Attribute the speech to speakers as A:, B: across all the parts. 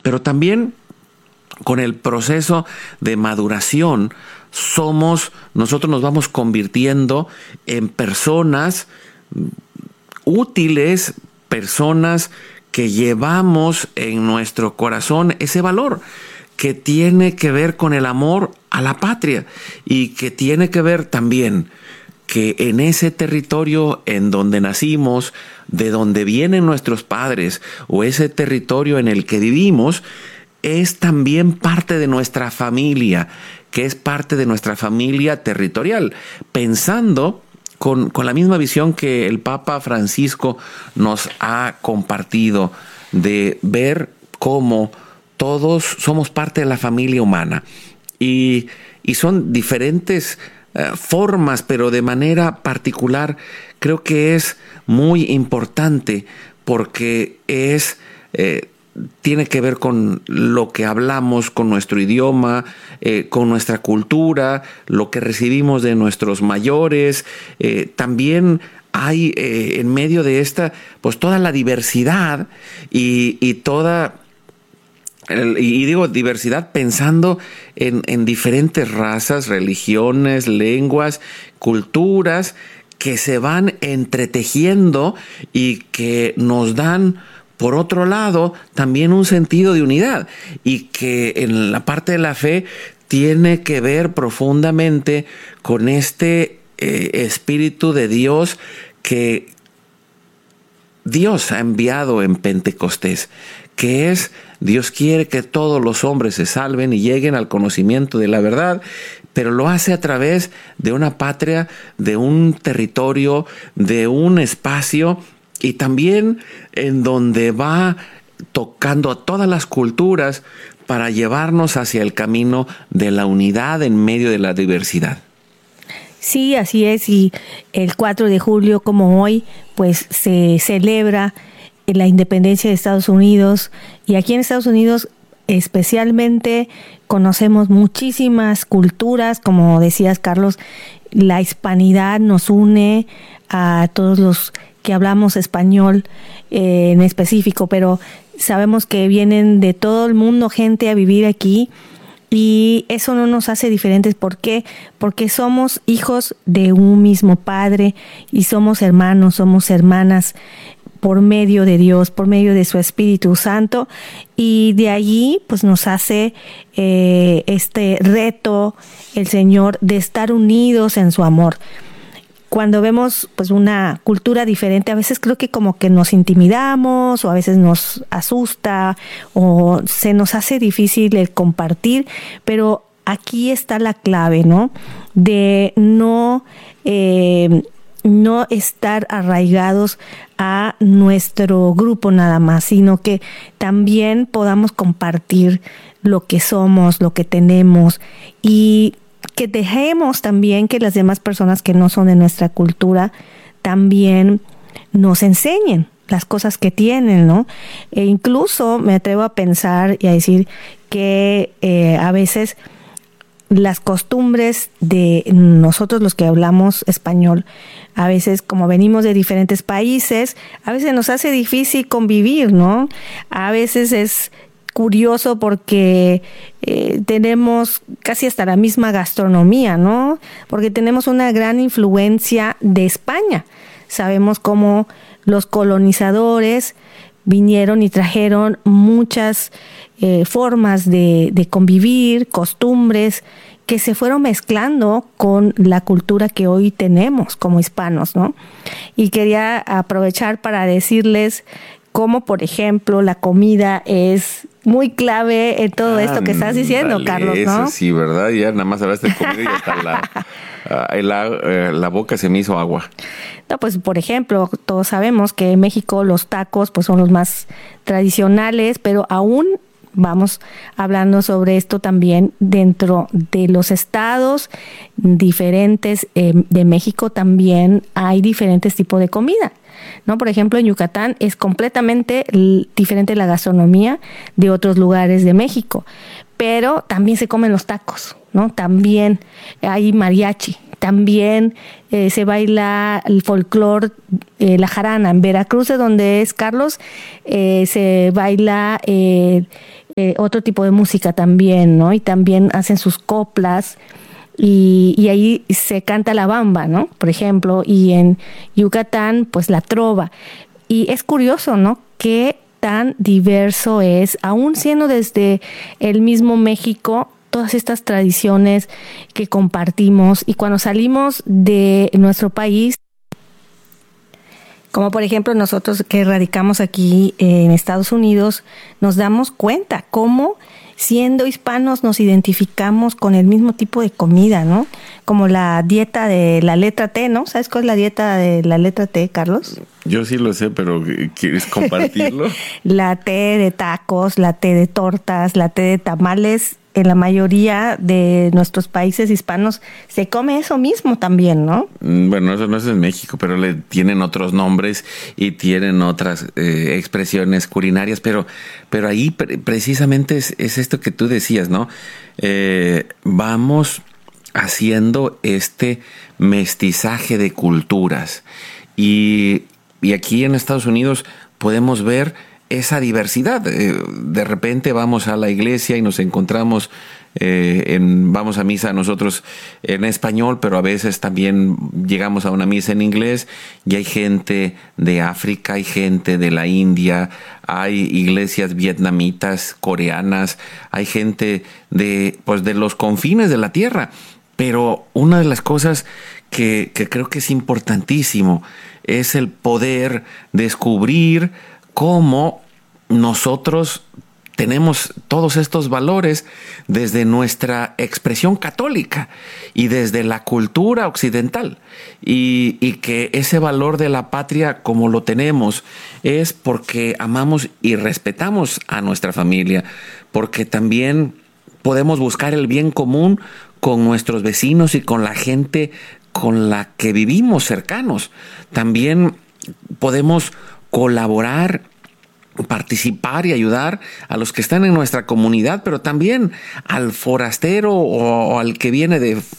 A: Pero también con el proceso de maduración, nosotros nos vamos convirtiendo en personas útiles, personas que llevamos en nuestro corazón ese valor que tiene que ver con el amor a la patria y que tiene que ver también que en ese territorio en donde nacimos, de donde vienen nuestros padres o ese territorio en el que vivimos, es también parte de nuestra familia, que es parte de nuestra familia territorial, pensando con la misma visión que el Papa Francisco nos ha compartido de ver cómo todos somos parte de la familia humana y son diferentes formas, pero de manera particular creo que es muy importante porque tiene que ver con lo que hablamos, con nuestro idioma, con nuestra cultura, lo que recibimos de nuestros mayores. También hay en medio de esta, pues toda la diversidad y toda, y digo diversidad pensando en diferentes razas, religiones, lenguas, culturas que se van entretejiendo y que nos dan, por otro lado, también un sentido de unidad y que en la parte de la fe tiene que ver profundamente con este Espíritu de Dios que Dios ha enviado en Pentecostés, que es Dios quiere que todos los hombres se salven y lleguen al conocimiento de la verdad, pero lo hace a través de una patria, de un territorio, de un espacio y también en donde va tocando a todas las culturas para llevarnos hacia el camino de la unidad en medio de la diversidad.
B: Sí, así es, y el 4 de julio, como hoy, pues se celebra la independencia de Estados Unidos, y aquí en Estados Unidos especialmente conocemos muchísimas culturas, como decías, Carlos, la hispanidad nos une a todos los que hablamos español en específico, pero sabemos que vienen de todo el mundo gente a vivir aquí. Y eso no nos hace diferentes. ¿Por qué? Porque somos hijos de un mismo Padre y somos hermanos, somos hermanas por medio de Dios, por medio de su Espíritu Santo. Y de allí pues nos hace este reto el Señor de estar unidos en su amor. Cuando vemos pues una cultura diferente, a veces creo que como que nos intimidamos o a veces nos asusta o se nos hace difícil el compartir, pero aquí está la clave, ¿no? De no estar arraigados a nuestro grupo nada más, sino que también podamos compartir lo que somos, lo que tenemos y que dejemos también que las demás personas que no son de nuestra cultura también nos enseñen las cosas que tienen, ¿no? E incluso me atrevo a pensar y a decir que a veces las costumbres de nosotros los que hablamos español, a veces como venimos de diferentes países, a veces nos hace difícil convivir, ¿no? A veces es curioso porque tenemos casi hasta la misma gastronomía, ¿no? Porque tenemos una gran influencia de España. Sabemos cómo los colonizadores vinieron y trajeron muchas formas de convivir, costumbres que se fueron mezclando con la cultura que hoy tenemos como hispanos, ¿no? Y quería aprovechar para decirles cómo, por ejemplo, la comida es muy clave en todo esto que estás diciendo, Carlos, ¿no?
A: Eso sí, ¿verdad? Ya nada más hablaste de comida y hasta la boca se me hizo agua.
B: No, pues, por ejemplo, todos sabemos que en México los tacos pues son los más tradicionales, pero aún vamos hablando sobre esto también dentro de los estados diferentes de México también hay diferentes tipos de comida, ¿no? Por ejemplo, en Yucatán es completamente diferente la gastronomía de otros lugares de México, pero también se comen los tacos, ¿no? También hay mariachi, también se baila el folclore, la jarana. En Veracruz, de donde es Carlos, se baila otro tipo de música también, ¿no? Y también hacen sus coplas y ahí se canta la bamba, ¿no? Por ejemplo, y en Yucatán, pues la trova. Y es curioso, ¿no? Qué tan diverso es, aún siendo desde el mismo México, todas estas tradiciones que compartimos. Y cuando salimos de nuestro país, como por ejemplo nosotros que radicamos aquí en Estados Unidos, nos damos cuenta cómo siendo hispanos nos identificamos con el mismo tipo de comida, ¿no? Como la dieta de la letra T, ¿no? ¿Sabes cuál es la dieta de la letra T, Carlos?
A: Yo sí lo sé, pero ¿quieres compartirlo?
B: La T de tacos, la T de tortas, la T de tamales. En la mayoría de nuestros países hispanos se come eso mismo también, ¿no?
A: Bueno, eso no es en México, pero le tienen otros nombres y tienen otras expresiones culinarias, pero ahí precisamente es esto que tú decías, ¿no? Vamos haciendo este mestizaje de culturas y aquí en Estados Unidos podemos ver esa diversidad. De repente vamos a la iglesia y nos encontramos, vamos a misa nosotros en español, pero a veces también llegamos a una misa en inglés y hay gente de África, hay gente de la India, hay iglesias vietnamitas, coreanas, hay gente de los confines de la tierra. Pero una de las cosas que creo que es importantísimo es el poder descubrir cómo nosotros tenemos todos estos valores desde nuestra expresión católica y desde la cultura occidental y que ese valor de la patria como lo tenemos es porque amamos y respetamos a nuestra familia, porque también podemos buscar el bien común con nuestros vecinos y con la gente con la que vivimos cercanos. También podemos colaborar, participar y ayudar a los que están en nuestra comunidad, pero también al forastero o al que viene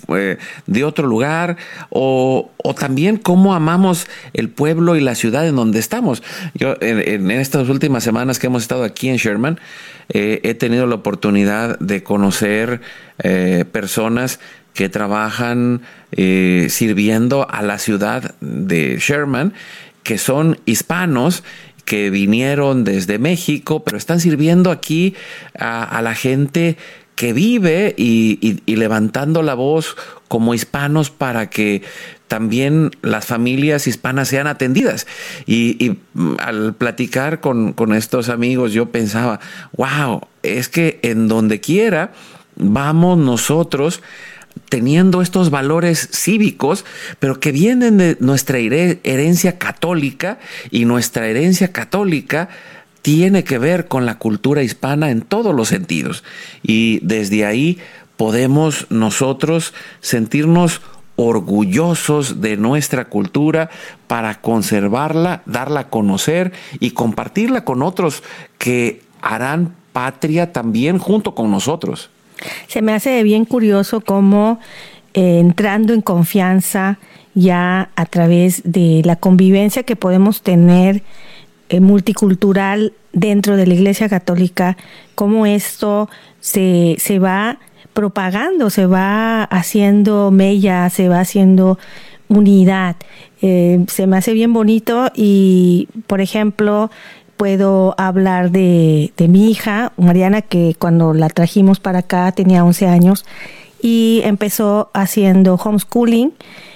A: de otro lugar, o también cómo amamos el pueblo y la ciudad en donde estamos. Yo en estas últimas semanas que hemos estado aquí en Sherman, he tenido la oportunidad de conocer personas que trabajan sirviendo a la ciudad de Sherman, que son hispanos, que vinieron desde México, pero están sirviendo aquí a la gente que vive y levantando la voz como hispanos para que también las familias hispanas sean atendidas. Y al platicar con estos amigos, yo pensaba, wow, es que en donde quiera vamos nosotros teniendo estos valores cívicos, pero que vienen de nuestra herencia católica, y nuestra herencia católica tiene que ver con la cultura hispana en todos los sentidos. Y desde ahí podemos nosotros sentirnos orgullosos de nuestra cultura para conservarla, darla a conocer y compartirla con otros que harán patria también junto con nosotros.
B: Se me hace bien curioso cómo entrando en confianza ya a través de la convivencia que podemos tener multicultural dentro de la Iglesia Católica, cómo esto se va propagando, se va haciendo mella, se va haciendo unidad. Se me hace bien bonito y, por ejemplo, puedo hablar de mi hija, Mariana, que cuando la trajimos para acá tenía 11 años y empezó haciendo homeschooling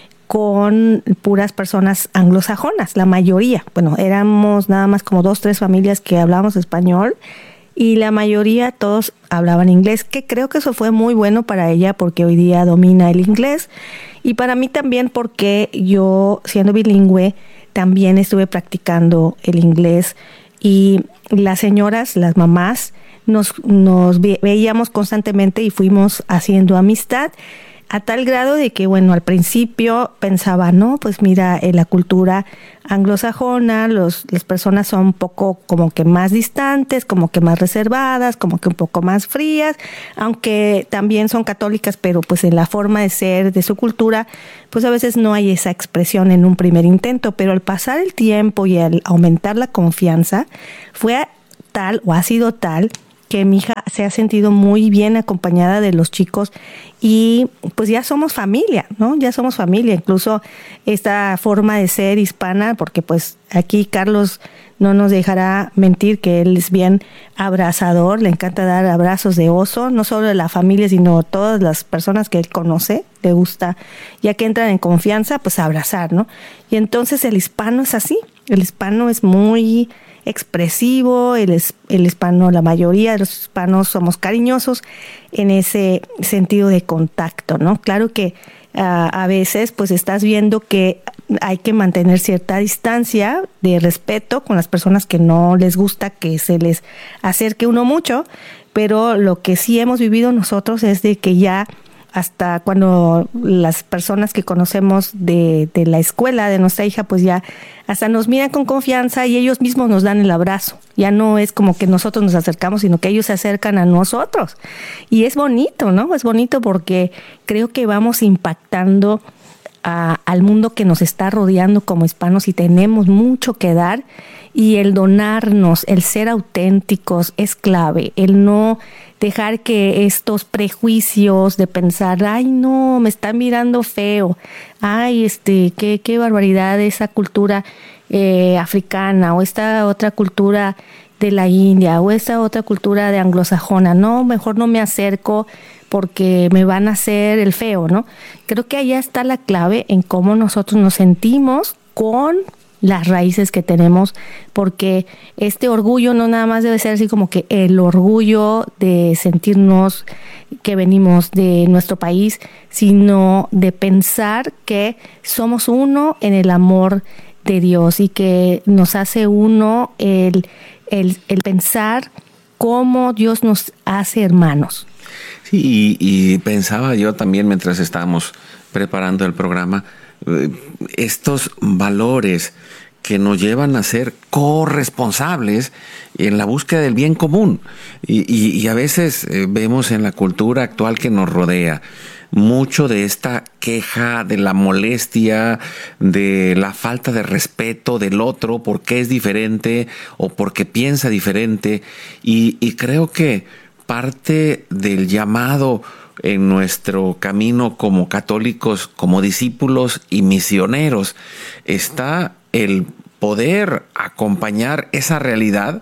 B: con puras personas anglosajonas, la mayoría. Bueno, éramos nada más como 2, 3 familias que hablábamos español y la mayoría todos hablaban inglés, que creo que eso fue muy bueno para ella porque hoy día domina el inglés y para mí también porque yo, siendo bilingüe, también estuve practicando el inglés. Y las señoras, las mamás, nos veíamos constantemente y fuimos haciendo amistad a tal grado de que, bueno, al principio pensaba, no, pues mira, en la cultura anglosajona, las personas son un poco como que más distantes, como que más reservadas, como que un poco más frías, aunque también son católicas, pero pues en la forma de ser, de su cultura, pues a veces no hay esa expresión en un primer intento, pero al pasar el tiempo y al aumentar la confianza, fue tal o ha sido tal que mi hija se ha sentido muy bien acompañada de los chicos y pues ya somos familia, ¿no? Ya somos familia, incluso esta forma de ser hispana, porque pues aquí Carlos no nos dejará mentir que él es bien abrazador, le encanta dar abrazos de oso, no solo de la familia, sino todas las personas que él conoce, le gusta, ya que entran en confianza, pues abrazar, ¿no? Y entonces el hispano es así, el hispano es muy expresivo, el hispano, la mayoría de los hispanos somos cariñosos en ese sentido de contacto, ¿no? Claro que a veces pues estás viendo que hay que mantener cierta distancia de respeto con las personas que no les gusta que se les acerque uno mucho, pero lo que sí hemos vivido nosotros es de que ya hasta cuando las personas que conocemos de la escuela de nuestra hija, pues ya hasta nos miran con confianza y ellos mismos nos dan el abrazo. Ya no es como que nosotros nos acercamos, sino que ellos se acercan a nosotros. Y es bonito, ¿no? Es bonito porque creo que vamos impactando al mundo que nos está rodeando como hispanos y tenemos mucho que dar. Y el donarnos, el ser auténticos es clave, el no dejar que estos prejuicios de pensar, ay no, me están mirando feo, ay qué barbaridad esa cultura africana o esta otra cultura de la India o esta otra cultura de anglosajona, no, mejor no me acerco porque me van a hacer el feo, ¿no? Creo que allá está la clave en cómo nosotros nos sentimos con las raíces que tenemos, porque este orgullo no nada más debe ser así como que el orgullo de sentirnos que venimos de nuestro país, sino de pensar que somos uno en el amor de Dios y que nos hace uno el pensar cómo Dios nos hace hermanos.
A: Sí, y pensaba yo también mientras estábamos preparando el programa, estos valores que nos llevan a ser corresponsables en la búsqueda del bien común. Y a veces vemos en la cultura actual que nos rodea mucho de esta queja, de la molestia, de la falta de respeto del otro porque es diferente o porque piensa diferente. Y creo que parte del llamado en nuestro camino como católicos, como discípulos y misioneros, está el poder acompañar esa realidad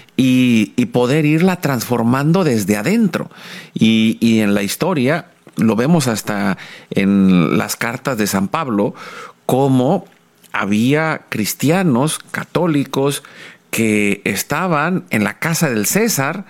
A: y poder irla transformando desde adentro. Y en la historia lo vemos hasta en las cartas de San Pablo, cómo había cristianos católicos que estaban en la casa del César,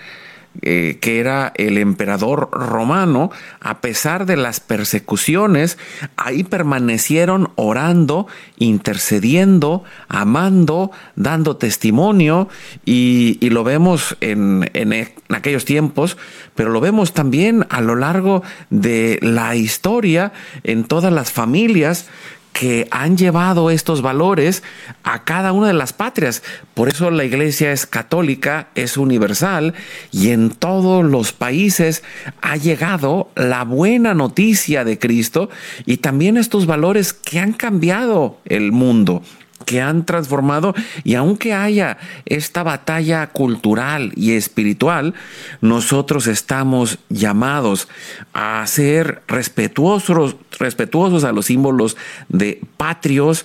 A: que era el emperador romano. A pesar de las persecuciones, ahí permanecieron orando, intercediendo, amando, dando testimonio, y lo vemos en aquellos tiempos, pero lo vemos también a lo largo de la historia en todas las familias que han llevado estos valores a cada una de las patrias. Por eso la iglesia es católica, es universal, y en todos los países ha llegado la buena noticia de Cristo y también estos valores que han cambiado el mundo, que han transformado. Y aunque haya esta batalla cultural y espiritual, nosotros estamos llamados a ser respetuosos a los símbolos de patrios,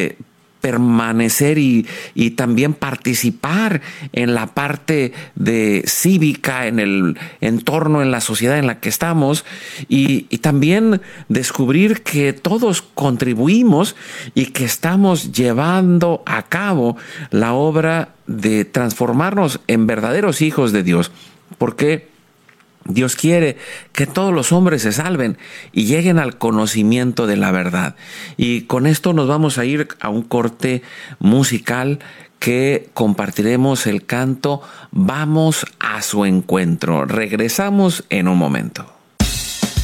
A: permanecer y también participar en la parte de cívica, en el entorno, en la sociedad en la que estamos, y también descubrir que todos contribuimos y que estamos llevando a cabo la obra de transformarnos en verdaderos hijos de Dios, porque Dios quiere que todos los hombres se salven y lleguen al conocimiento de la verdad. Y con esto nos vamos a ir a un corte musical que compartiremos el canto Vamos a su encuentro. Regresamos en un momento.